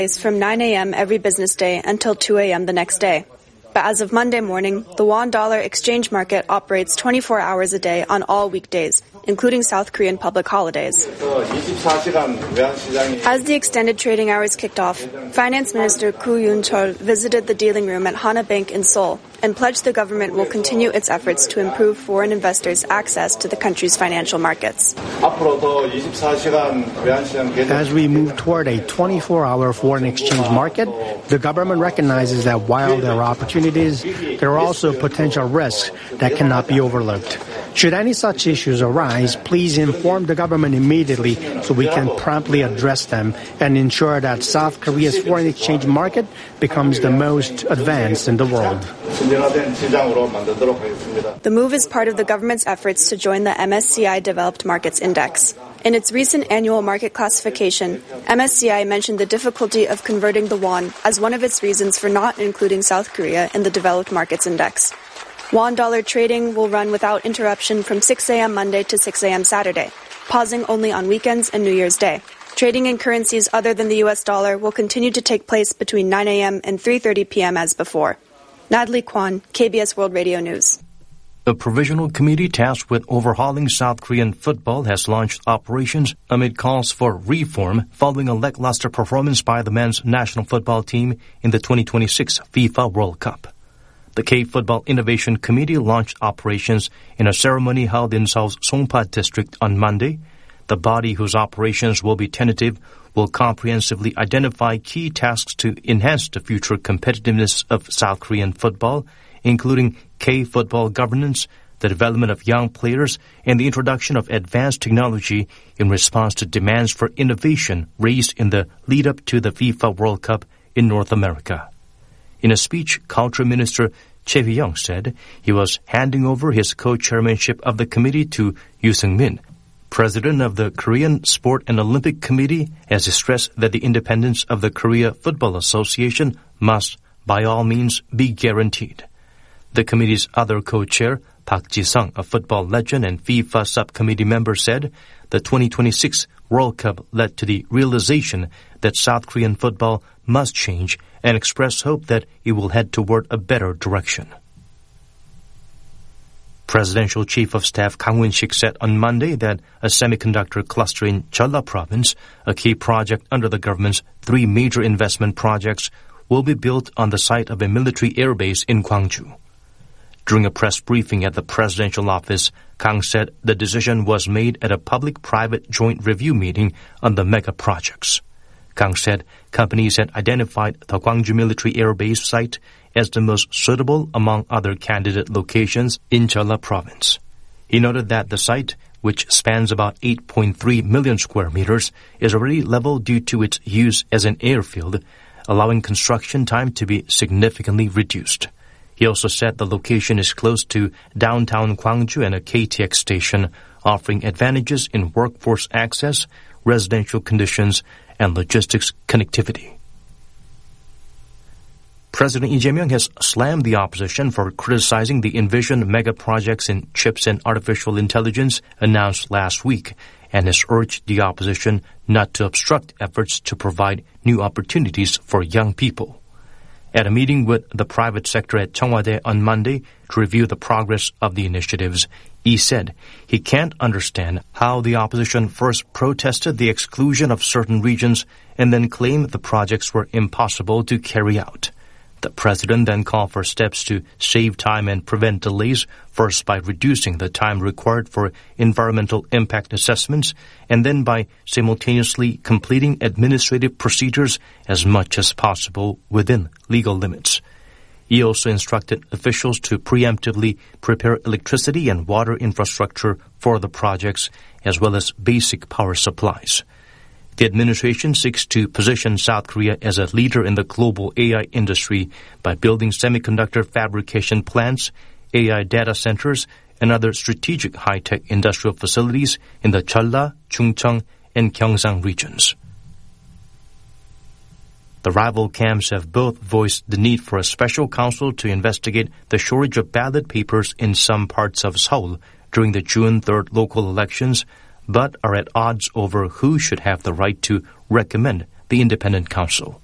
from 9 a.m. every business day until 2 a.m. the next day. But as of Monday morning, the won-dollar exchange market operates 24 hours a day on all weekdays, including South Korean public holidays. As the extended trading hours kicked off, Finance Minister Koo Yoon-chol visited the dealing room at Hana Bank in Seoul and pledged the government will continue its efforts to improve foreign investors' access to the country's financial markets. As we move toward a 24-hour foreign exchange market, the government recognizes that while there are opportunities, there are also potential risks that cannot be overlooked. Should any such issues arise, please inform the government immediately so we can promptly address them and ensure that South Korea's foreign exchange market becomes the most advanced in the world. The move is part of the government's efforts to join the MSCI Developed Markets Index. In its recent annual market classification, MSCI mentioned the difficulty of converting the won as one of its reasons for not including South Korea in the Developed Markets Index. Won-dollar trading will run without interruption from 6 a.m. Monday to 6 a.m. Saturday, pausing only on weekends and New Year's Day. Trading in currencies other than the U.S. dollar will continue to take place between 9 a.m. and 3:30 p.m. as before. Natalie Kwon, KBS World Radio News. A provisional committee tasked with overhauling South Korean football has launched operations amid calls for reform following a lackluster performance by the men's national football team in the 2026 FIFA World Cup. The K-Football Innovation Committee launched operations in a ceremony held in Seoul's Songpa district on Monday. The body, whose operations will be tentative, will comprehensively identify key tasks to enhance the future competitiveness of South Korean football, including K-football governance, the development of young players, and the introduction of advanced technology in response to demands for innovation raised in the lead-up to the FIFA World Cup in North America. In a speech, Culture Minister Choi Hui-young said he was handing over his co-chairmanship of the committee to Yoo Seung-min. President of the Korean Sport and Olympic Committee has stressed that the independence of the Korea Football Association must, by all means, be guaranteed. The committee's other co-chair, Park Ji-sung, a football legend and FIFA subcommittee member, said the 2026 World Cup led to the realization that South Korean football must change and expressed hope that it will head toward a better direction. Presidential Chief of Staff Kang Won-sik said on Monday that a semiconductor cluster in Jeolla Province, a key project under the government's three major investment projects, will be built on the site of a military airbase in Gwangju. During a press briefing at the presidential office, Kang said the decision was made at a public-private joint review meeting on the mega projects. Kang said companies had identified the Gwangju military airbase site as the most suitable among other candidate locations in Jeolla Province. He noted that the site, which spans about 8.3 million square meters, is already level due to its use as an airfield, allowing construction time to be significantly reduced. He also said the location is close to downtown Gwangju and a KTX station, offering advantages in workforce access, residential conditions, and logistics connectivity. President Lee Jae-myung has slammed the opposition for criticizing the envisioned mega projects in chips and artificial intelligence announced last week, and has urged the opposition not to obstruct efforts to provide new opportunities for young people. At a meeting with the private sector at Cheongwadae on Monday to review the progress of the initiatives, Lee said he can't understand how the opposition first protested the exclusion of certain regions and then claimed the projects were impossible to carry out. The president then called for steps to save time and prevent delays, first by reducing the time required for environmental impact assessments, and then by simultaneously completing administrative procedures as much as possible within legal limits. He also instructed officials to preemptively prepare electricity and water infrastructure for the projects, as well as basic power supplies. The administration seeks to position South Korea as a leader in the global AI industry by building semiconductor fabrication plants, AI data centers, and other strategic high-tech industrial facilities in the Jeolla, Chungcheong, and Gyeongsang regions. The rival camps have both voiced the need for a special counsel to investigate the shortage of ballot papers in some parts of Seoul during the June 3rd local elections, but are at odds over who should have the right to recommend the independent counsel.